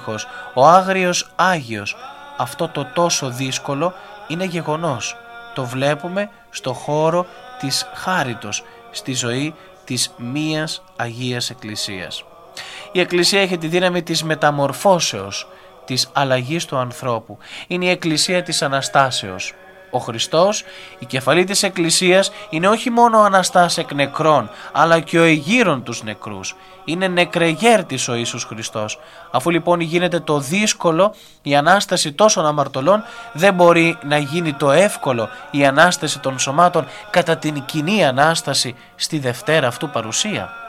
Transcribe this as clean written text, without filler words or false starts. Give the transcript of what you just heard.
δίσκος, ο άγριος Άγιος. Αυτό το τόσο δύσκολο είναι γεγονός. Το βλέπουμε στο χώρο της χάριτος, στη ζωή της μίας Αγίας Εκκλησίας. Η Εκκλησία έχει τη δύναμη της μεταμορφώσεως, της αλλαγής του ανθρώπου. Είναι η Εκκλησία της Αναστάσεως. Ο Χριστός, η κεφαλή της Εκκλησίας, είναι όχι μόνο ο Αναστάς εκ νεκρών, αλλά και ο εγείρον τους νεκρούς. Είναι νεκρεγέρτης ο Ιησούς Χριστός. Αφού λοιπόν γίνεται το δύσκολο, η Ανάσταση τόσων αμαρτωλών, δεν μπορεί να γίνει το εύκολο, η Ανάσταση των σωμάτων, κατά την κοινή Ανάσταση στη Δευτέρα αυτού παρουσία.